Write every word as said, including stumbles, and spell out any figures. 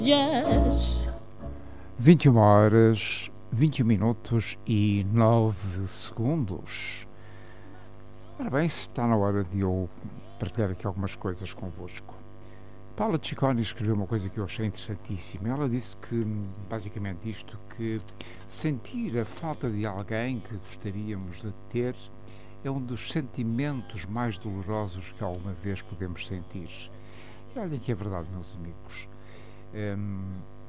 Yes. vinte e uma horas, vinte e um minutos e nove segundos. Ora bem, está na hora de eu partilhar aqui algumas coisas convosco. Paula Ciccone escreveu uma coisa que eu achei interessantíssima. Ela disse que, basicamente, isto que sentir a falta de alguém que gostaríamos de ter é um dos sentimentos mais dolorosos que alguma vez podemos sentir. E olhem que é verdade, meus amigos. Hum,